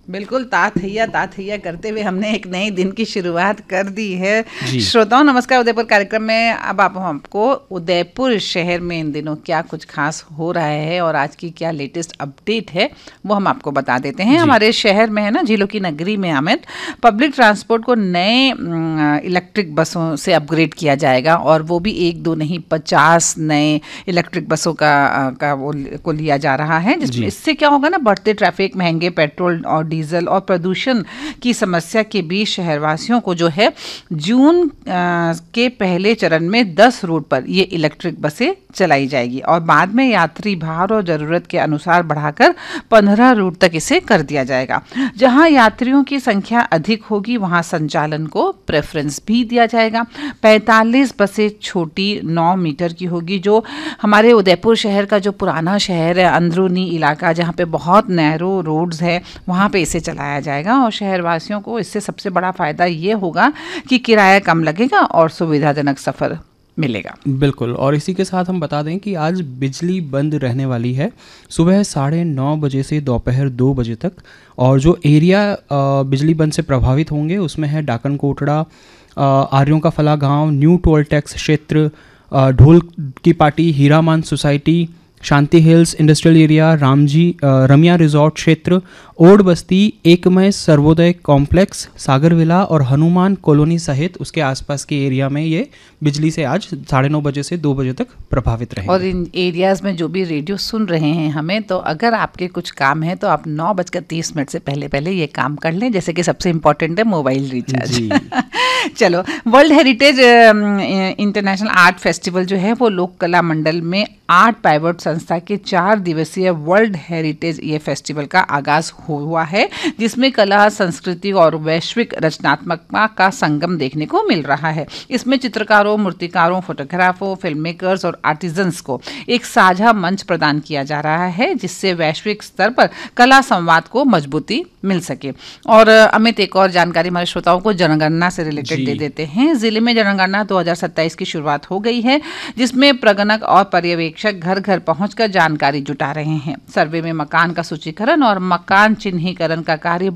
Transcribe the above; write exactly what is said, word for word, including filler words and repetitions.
बिल्कुल, ताथैया ताथैया करते हुए हमने एक नए दिन की शुरुआत कर दी है। श्रोताओं नमस्कार, उदयपुर कार्यक्रम में अब आप हमको उदयपुर शहर में इन दिनों क्या कुछ खास हो रहा है और आज की क्या लेटेस्ट अपडेट है वो हम आपको बता देते हैं। हमारे शहर में है ना, झीलों की नगरी में अमित, पब्लिक ट्रांसपोर्ट को नए इलेक्ट्रिक बसों से अपग्रेड किया जाएगा और वो भी एक दो नहीं पचास नए इलेक्ट्रिक बसों का, का वो को लिया जा रहा है, जिसमें इससे क्या होगा ना, बढ़ते ट्रैफिक, महंगे पेट्रोल और डीजल और प्रदूषण की समस्या के बीच शहरवासियों को जो है जून के पहले चरण में दस रूट पर ये इलेक्ट्रिक बसें चलाई जाएगी और बाद में यात्री भार और ज़रूरत के अनुसार बढ़ाकर पंद्रह रूट तक इसे कर दिया जाएगा। जहां यात्रियों की संख्या अधिक होगी वहां संचालन को प्रेफरेंस भी दिया जाएगा। पैंतालीस बसें छोटी नौ मीटर की होगी, जो हमारे उदयपुर शहर का जो पुराना शहर है, अंदरूनी इलाका जहां पे बहुत नैरो रोड्स है, वहां पे इसे चलाया जाएगा और शहरवासियों को इससे सबसे बड़ा फायदा ये होगा कि किराया कम लगेगा और सुविधाजनक सफर मिलेगा। बिल्कुल, और इसी के साथ हम बता दें कि आज बिजली बंद रहने वाली है सुबह साढ़े नौ बजे से दोपहर दो बजे तक। और जो एरिया बिजली बंद से प्रभावित होंगे उसमें है डाकन कोटड़ा, आर्यों का फला गांव, न्यू टोल टैक्स क्षेत्र, ढोल की पाटी, हीरामान सोसाइटी, शांति hills industrial area, Ramji Ramiya resort क्षेत्र, ओड बस्ती, एकमय सर्वोदय कॉम्प्लेक्स, सागर विला और हनुमान कॉलोनी सहित उसके आसपास के एरिया में ये बिजली से आज साढ़े नौ बजे से दो बजे तक प्रभावित रहेंगे। और इन एरियाज में जो भी रेडियो सुन रहे हैं हमें, तो अगर आपके कुछ काम है तो आप नौ बजकर तीस मिनट से पहले पहले ये काम कर लें, जैसे कि सबसे इम्पोर्टेंट है मोबाइल रिचार्ज। चलो, world heritage international art festival जो है वो लोक कला मंडल में आर्ट पाइवट संस्था के चार दिवसीय वर्ल्ड हेरिटेज ये फेस्टिवल का आगाज हुआ है, जिसमें कला, संस्कृति और वैश्विक रचनात्मकता का संगम देखने को मिल रहा है। इसमें चित्रकारों, मूर्तिकारों, फोटोग्राफरों, फिल्म मेकर्स और आर्टिजन्स को एक साझा मंच प्रदान किया जा रहा है, जिससे वैश्विक स्तर पर कला संवाद को मजबूती मिल सके। और अमित, एक और जानकारी हमारे श्रोताओं को जनगणना से रिलेटेड दे देते हैं। जिले में जनगणना दो हज़ार सत्ताईस की शुरुआत हो गई है, जिसमें प्रगणक और पर्यवेक्षक घर घर पहुंचकर जानकारी जुटा रहे हैं। सर्वे में मकान का सूचीकरण और मकान चिन्हीकरण का कार्य